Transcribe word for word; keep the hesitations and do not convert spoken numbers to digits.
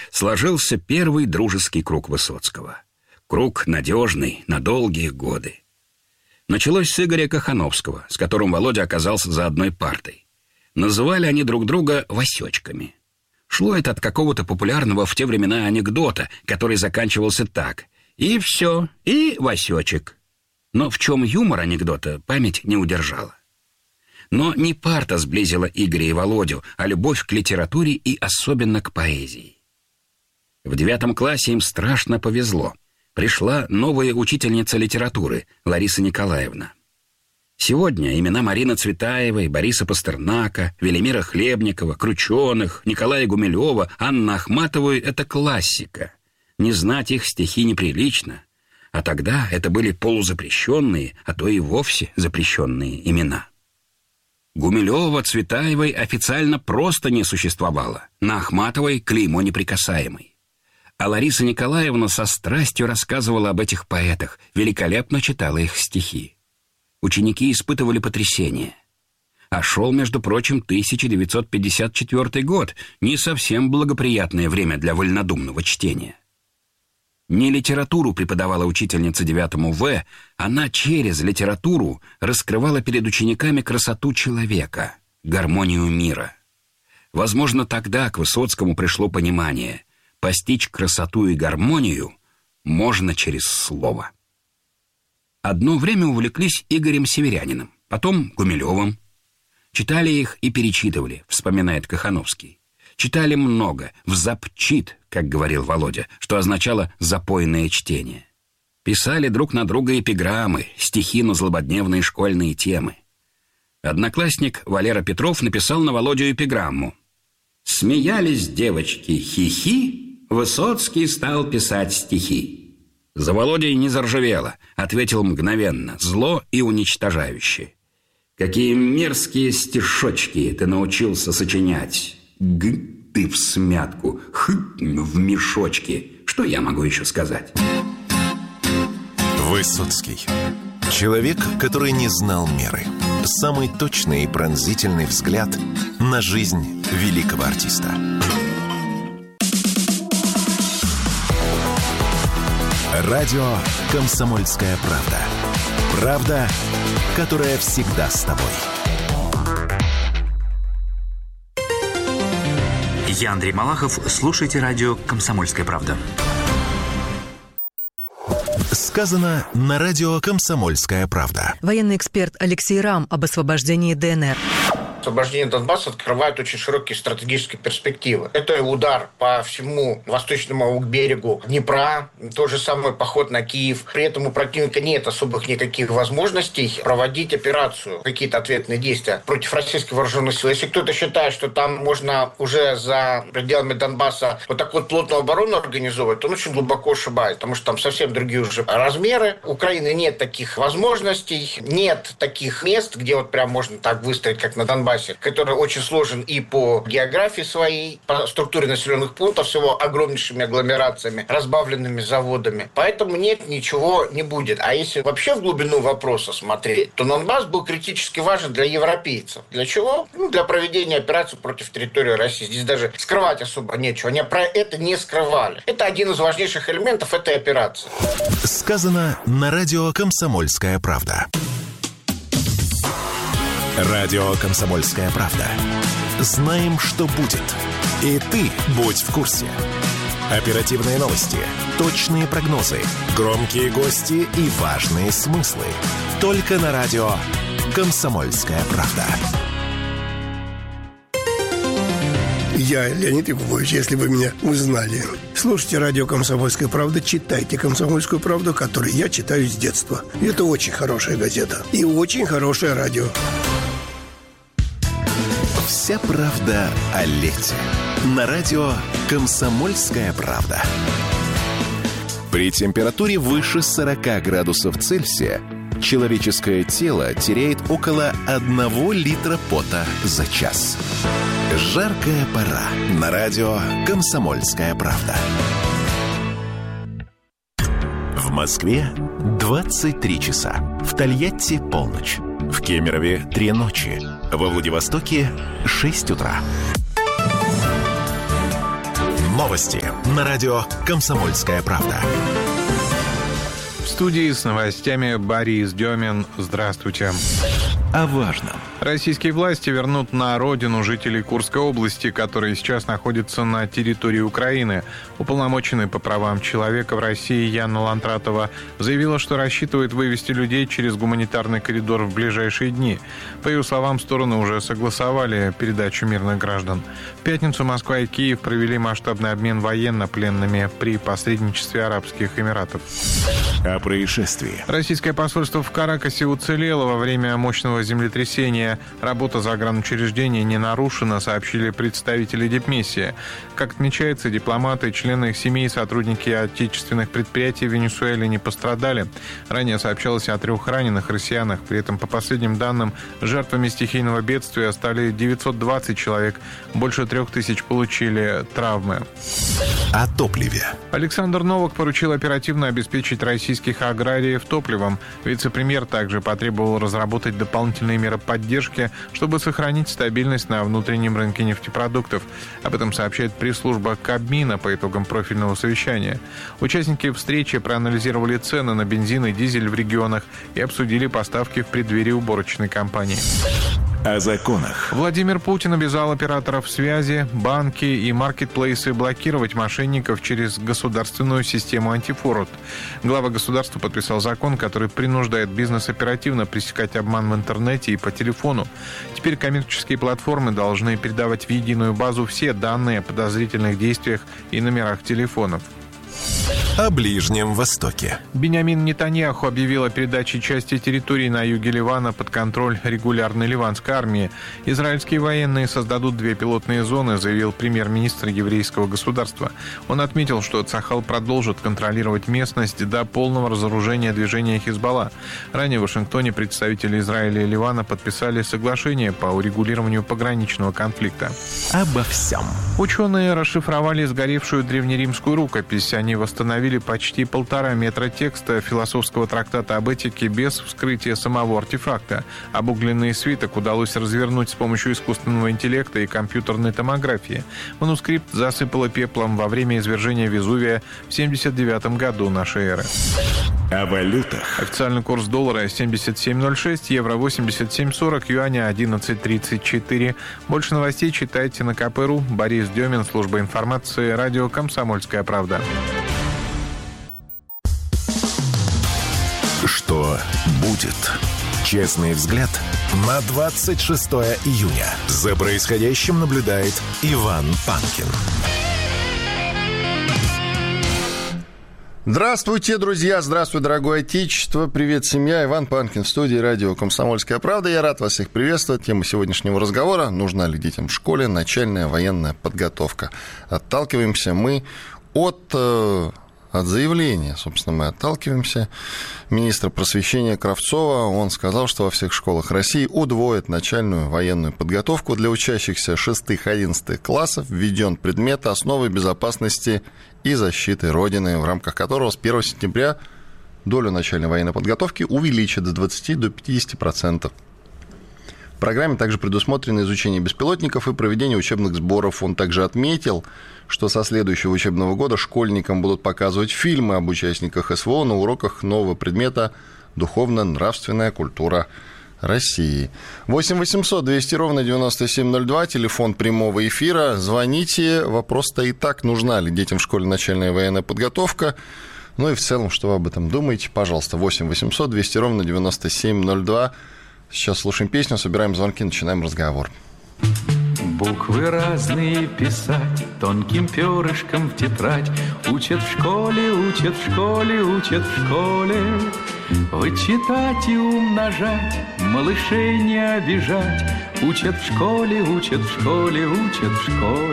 сложился первый дружеский круг Высоцкого. Круг надежный, на долгие годы. Началось с Игоря Кохановского, с которым Володя оказался за одной партой. Называли они друг друга «Васечками». Шло это от какого-то популярного в те времена анекдота, который заканчивался так: «И все, и Васечек». Но в чем юмор анекдота, память не удержала. Но не парта сблизила Игоря и Володю, а любовь к литературе и особенно к поэзии. В девятом классе им страшно повезло. Пришла новая учительница литературы, Лариса Николаевна. Сегодня имена Марины Цветаевой, Бориса Пастернака, Велимира Хлебникова, Крученых, Николая Гумилева, Анны Ахматовой — это классика. Не знать их стихи неприлично. А тогда это были полузапрещенные, а то и вовсе запрещенные имена. Гумилева, Цветаевой официально просто не существовало. На Ахматовой клеймо неприкасаемый. А Лариса Николаевна со страстью рассказывала об этих поэтах, великолепно читала их стихи. Ученики испытывали потрясение. А шел, между прочим, тысяча девятьсот пятьдесят четвёртый год, не совсем благоприятное время для вольнодумного чтения. Не литературу преподавала учительница девятому В, она через литературу раскрывала перед учениками красоту человека, гармонию мира. Возможно, тогда к Высоцкому пришло понимание: постичь красоту и гармонию можно через слово. Одно время увлеклись Игорем Северяниным, потом Гумилевым. Читали их и перечитывали, вспоминает Кохановский. Читали много, взапчит, как говорил Володя, что означало «запойное чтение». Писали друг на друга эпиграммы, стихи на злободневные школьные темы. Одноклассник Валера Петров написал на Володю эпиграмму: «Смеялись девочки, хихи, Высоцкий стал писать стихи». За Володей не заржавело, ответил мгновенно, зло и уничтожающе: «Какие мерзкие стишочки ты научился сочинять! Г, ты в смятку, х, в мешочке. Что я могу еще сказать?» Высоцкий. Человек, который не знал меры. Самый точный и пронзительный взгляд на жизнь великого артиста. Радио «Комсомольская правда». Правда, которая всегда с тобой. Я Андрей Малахов. Слушайте радио «Комсомольская правда». Сказано на радио «Комсомольская правда». Военный эксперт Алексей Рам об освобождении ДНР. Освобождение Донбасса открывает очень широкие стратегические перспективы. Это удар по всему восточному берегу Днепра, тот же самый поход на Киев. При этом у противника нет особых никаких возможностей проводить операцию, какие-то ответные действия против российских вооруженных сил. Если кто-то считает, что там можно уже за пределами Донбасса вот так вот плотную оборону организовывать, то он очень глубоко ошибается, потому что там совсем другие уже размеры. У Украины нет таких возможностей, нет таких мест, где вот прям можно так выстроить, как на Донбассе, который очень сложен и по географии своей, по структуре населенных пунктов, всего огромнейшими агломерациями, разбавленными заводами. Поэтому нет, ничего не будет. А если вообще в глубину вопроса смотреть, то Донбасс был критически важен для европейцев. Для чего? Ну, для проведения операций против территории России. Здесь даже скрывать особо нечего. Они про это не скрывали. Это один из важнейших элементов этой операции. Сказано на радио «Комсомольская правда». Радио «Комсомольская правда». Знаем, что будет. И ты будь в курсе. Оперативные новости, точные прогнозы, громкие гости и важные смыслы. Только на радио «Комсомольская правда». Я Леонид Якубович, если вы меня узнали. Слушайте радио «Комсомольская правда», читайте «Комсомольскую правду», которую я читаю с детства. Это очень хорошая газета и очень хорошее радио. Вся правда о лете. На радио «Комсомольская правда». При температуре выше сорока градусов Цельсия человеческое тело теряет около одного литра пота за час. Жаркая пора. На радио «Комсомольская правда». В Москве двадцать три часа. В Тольятти полночь. В Кемерове три ночи. Во Владивостоке шесть утра. Новости на радио «Комсомольская правда». В студии с новостями Борис Демин. Здравствуйте. О важном. Российские власти вернут на родину жителей Курской области, которые сейчас находятся на территории Украины. Уполномоченный по правам человека в России Яна Лантратова заявила, что рассчитывает вывести людей через гуманитарный коридор в ближайшие дни. По ее словам, стороны уже согласовали передачу мирных граждан. В пятницу Москва и Киев провели масштабный обмен военнопленными при посредничестве Арабских Эмиратов. О происшествии. Российское посольство в Каракасе уцелело во время мощного землетрясения. Работа загранучреждения не нарушена, сообщили представители дипмиссии. Как отмечается, дипломаты, члены их семей, сотрудники отечественных предприятий в Венесуэле не пострадали. Ранее сообщалось о трех раненых россиянах. При этом, по последним данным, жертвами стихийного бедствия стали девятьсот двадцать человек. Больше трех тысяч получили травмы. О топливе. Александр Новак поручил оперативно обеспечить российских аграриев топливом. Вице-премьер также потребовал разработать дополнительные меры поддержки, чтобы сохранить стабильность на внутреннем рынке нефтепродуктов. Об этом сообщает пресс-служба Кабмина по итогам профильного совещания. Участники встречи проанализировали цены на бензин и дизель в регионах и обсудили поставки в преддверии уборочной кампании. О законах. Владимир Путин обязал операторов связи, банки и маркетплейсы блокировать мошенников через государственную систему антифород. Глава государства подписал закон, который принуждает бизнес оперативно пресекать обман в интернете и по телефону. Теперь коммерческие платформы должны передавать в единую базу все данные о подозрительных действиях и номерах телефонов. О Ближнем Востоке. Биньямин Нетаньяху объявил о передаче части территории на юге Ливана под контроль регулярной ливанской армии. Израильские военные создадут две пилотные зоны, заявил премьер-министр еврейского государства. Он отметил, что Цахал продолжит контролировать местность до полного разоружения движения Хизбалла. Ранее в Вашингтоне представители Израиля и Ливана подписали соглашение по урегулированию пограничного конфликта. Обо всем. Ученые расшифровали сгоревшую древнеримскую рукопись. Они восстановили почти полтора метра текста философского трактата об этике без вскрытия самого артефакта. Обугленный свиток удалось развернуть с помощью искусственного интеллекта и компьютерной томографии. Манускрипт засыпало пеплом во время извержения Везувия в семьдесят девятом году нашей эры. О валютах. Официальный курс доллара семьдесят семь ноль шесть, евро восемьдесят семь сорок, юаня одиннадцать тридцать четыре. Больше новостей читайте на ка пэ точка ру. Борис Демин, служба информации, радио «Комсомольская правда». Что будет? Честный взгляд на двадцать шестое июня. За происходящим наблюдает Иван Панкин. Здравствуйте, друзья! Здравствуй, дорогое отечество! Привет, семья! Иван Панкин в студии радио «Комсомольская правда». Я рад вас всех приветствовать. Тема сегодняшнего разговора: нужна ли детям в школе начальная военная подготовка? Отталкиваемся мы от... От заявления, собственно, мы отталкиваемся. Министр просвещения Кравцова, он сказал, что во всех школах России удвоят начальную военную подготовку для учащихся шестых-одиннадцатых классов. Введен предмет «Основы безопасности и защиты Родины», в рамках которого с первого сентября долю начальной военной подготовки увеличат с двадцати до пятидесяти процентов. В программе также предусмотрено изучение беспилотников и проведение учебных сборов. Он также отметил, что со следующего учебного года школьникам будут показывать фильмы об участниках эс вэ о на уроках нового предмета «Духовно-нравственная культура России». восемь восемьсот двести ровно девяносто семь ноль два, телефон прямого эфира. Звоните. Вопрос стоит так: нужна ли детям в школе начальная военная подготовка? Ну и в целом, что вы об этом думаете? Пожалуйста, восемь восемьсот двести ровно девяносто семь ноль два. Сейчас слушаем песню, собираем звонки, начинаем разговор. Буквы разные писать тонким перышком в тетрадь. Учат в школе, учат в школе, учат в школе. Вычитать и умножать, малышей не обижать. Учат в школе, учат в школе, учат в школе.